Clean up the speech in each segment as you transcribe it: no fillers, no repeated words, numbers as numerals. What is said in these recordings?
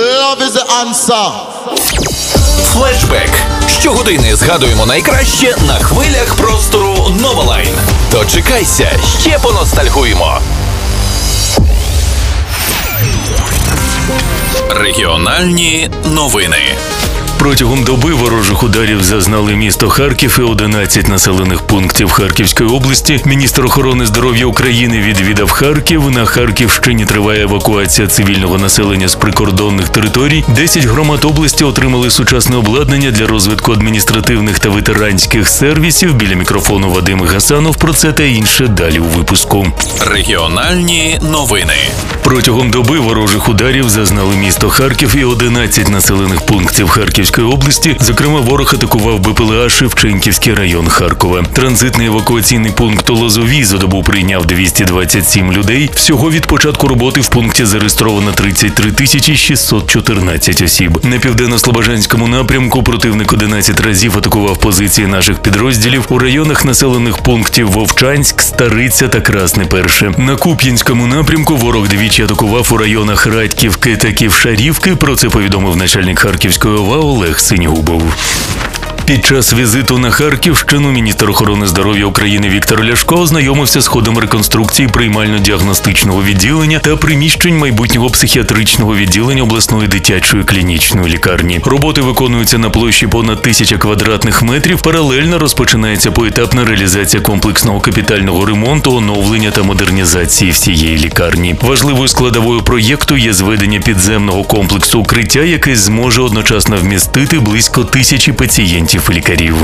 Love is the answer. Флешбек. Щогодини згадуємо найкраще на хвилях простору Новолайн. Дочекайся, ще поностальгуємо. Регіональні новини. Протягом доби ворожих ударів зазнали місто Харків і 11 населених пунктів Харківської області. Міністр охорони здоров'я України відвідав Харків. На Харківщині триває евакуація цивільного населення з прикордонних територій. 10 громад області отримали сучасне обладнання для розвитку адміністративних та ветеранських сервісів. Біля мікрофону Вадим Гасанов. Про це та інше далі у випуску. Регіональні новини. Протягом доби ворожих ударів зазнали місто Харків і 11 населених пунктів Харківської області. Зокрема, ворог атакував БПЛА Шевченківський район Харкова. Транзитний евакуаційний пункт у Лозовій за добу прийняв 227 людей. Всього від початку роботи в пункті зареєстровано 33 614 осіб. На південно-слобожанському напрямку противник 11 разів атакував позиції наших підрозділів у районах населених пунктів Вовчанськ, Стариця та Красне Перше. На Куп'янському напрямку ворог двічі атакував у районах Радьківки та Ківшарівки. Про це повідомив начальник Харківської ОВА Олег Синігубов. Під час візиту на Харківщину міністр охорони здоров'я України Віктор Ляшко ознайомився з ходом реконструкції приймально-діагностичного відділення та приміщень майбутнього психіатричного відділення обласної дитячої клінічної лікарні. Роботи виконуються на площі понад 1000 квадратних метрів. Паралельно розпочинається поетапна реалізація комплексного капітального ремонту, оновлення та модернізації всієї лікарні. Важливою складовою проєкту є зведення підземного комплексу укриття, який зможе одночасно вмістити близько 1000 пацієнтів і лікарів.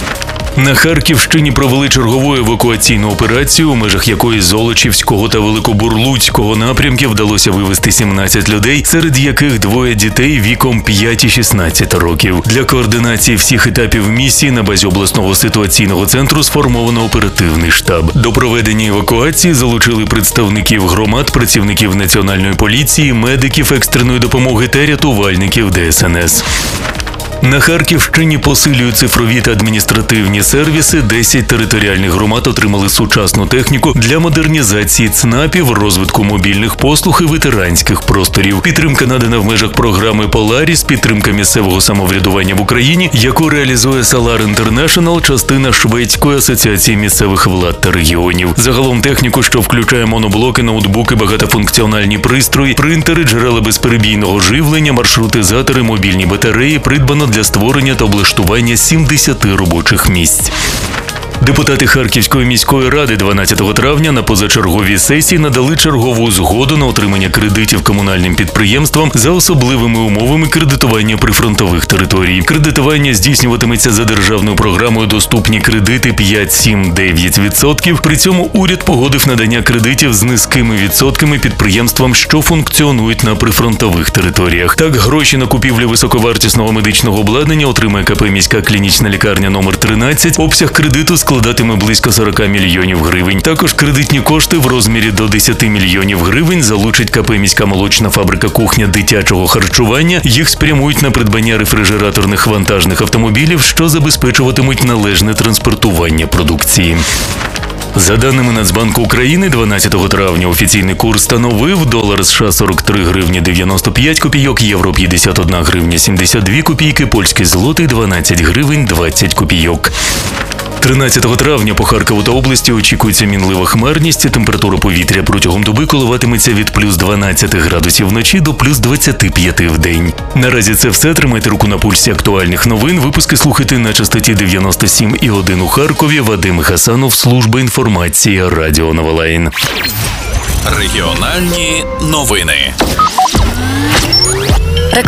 На Харківщині провели чергову евакуаційну операцію, у межах якої з Золочівського та Великобурлуцького напрямків вдалося вивезти 17 людей, серед яких 2 дітей віком 5 і 16 років. Для координації всіх етапів місії на базі обласного ситуаційного центру сформовано оперативний штаб. До проведення евакуації залучили представників громад, працівників Національної поліції, медиків екстреної допомоги та рятувальників ДСНС. На Харківщині посилюють цифрові та адміністративні сервіси. 10 територіальних громад отримали сучасну техніку для модернізації ЦНАПів, розвитку мобільних послуг і ветеранських просторів. Підтримка надана в межах програми «Поларіс», підтримка місцевого самоврядування в Україні, яку реалізує Solar International, частина Шведської асоціації місцевих влад та регіонів. Загалом техніку, що включає моноблоки, ноутбуки, багатофункціональні пристрої, принтери, джерела безперебійного живлення, маршрутизатори, мобільні батареї, придбано для створення та облаштування 70 робочих місць. Депутати Харківської міської ради 12 травня на позачерговій сесії надали чергову згоду на отримання кредитів комунальним підприємствам за особливими умовами кредитування прифронтових територій. Кредитування здійснюватиметься за державною програмою «Доступні кредити» 5-7-9%. При цьому уряд погодив надання кредитів з низькими відсотками підприємствам, що функціонують на прифронтових територіях. Так, гроші на купівлю високовартісного медичного обладнання отримає КП «Міська клінічна лікарня номер 13». Обсяг кредиту складатиме близько 40 мільйонів гривень. Також кредитні кошти в розмірі до 10 мільйонів гривень залучить КП «Міська молочна фабрика кухня дитячого харчування». Їх спрямують на придбання рефрижераторних вантажних автомобілів, що забезпечуватимуть належне транспортування продукції. За даними Нацбанку України, 12 травня офіційний курс становив долар США 43 гривні 95 копійок, євро 51 гривня 72 копійки, польський злотий 12 гривень 20 копійок. 13 травня по Харкову та області очікується мінлива хмарність. Температура повітря протягом доби коливатиметься від плюс 12 градусів вночі до плюс 25 в день. Наразі це все. Тримайте руку на пульсі актуальних новин. Випуски слухайте на частоті 97,1 у Харкові. Вадим Гасанов, служба інформації, Радіо Новолайн. Регіональні новини.